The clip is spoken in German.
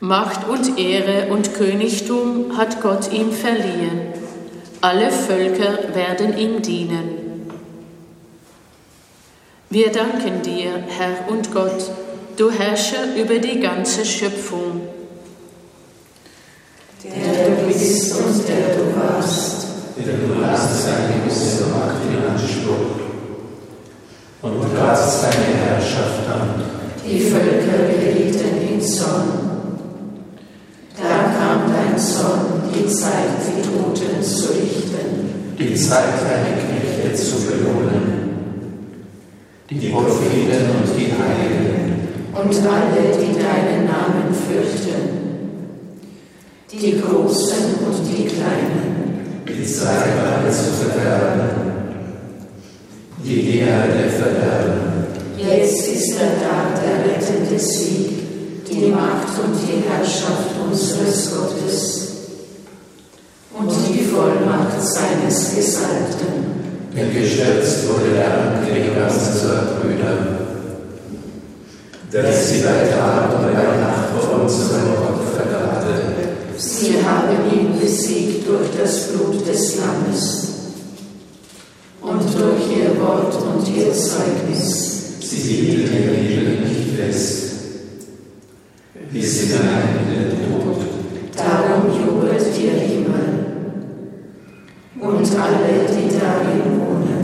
Macht und Ehre und Königtum hat Gott ihm verliehen. Alle Völker werden ihm dienen. Wir danken dir, Herr und Gott, du Herrscher über die ganze Schöpfung. Der du bist und der du warst, der du hast seine gewisse Macht in Anspruch und gabst deine Herrschaft an. Die Völker gerieten in Zorn. Da kam dein Zorn, die Zeit, die Toten zu richten, Die Zeit, deine Knechte zu belohnen, die Propheten und die Heiligen und alle, die deinen Namen fürchten, die Großen und die Kleinen, die Zeitbare zu verderben, die Erde verderben. Jetzt ist er da, der rettende Sieg, die Macht und die Herrschaft unseres Gottes und die Vollmacht seines Gesalbten. Denn gestürzt wurde der Anklage unserer Brüder, dass sie bei Tag und bei Nacht vor unserem Gott verraten. Sie haben ihn besiegt durch das Blut des Lammes und durch ihr Wort und ihr Zeugnis. Sie hielten ihre Liebe nicht fest, bis sie hinein in den Tod. Darum jubelt ihr Himmel und alle, die darin wohnen.